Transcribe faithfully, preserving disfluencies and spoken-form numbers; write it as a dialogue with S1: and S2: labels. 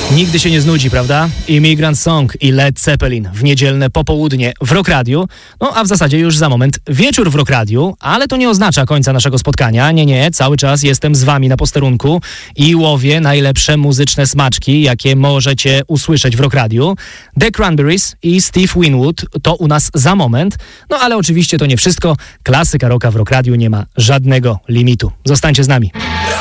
S1: Nigdy się nie znudzi, prawda? Immigrant Song i Led Zeppelin w niedzielne popołudnie w Rock Radiu. No a w zasadzie już za moment wieczór w Rock Radiu, ale to nie oznacza końca naszego spotkania. Nie, nie, cały czas jestem z wami na posterunku i łowię najlepsze muzyczne smaczki, jakie możecie usłyszeć w Rock Radiu. The Cranberries i Steve Winwood to u nas za moment. No ale oczywiście to nie wszystko. Klasyka rocka w Rock Radiu nie ma żadnego limitu. Zostańcie z nami.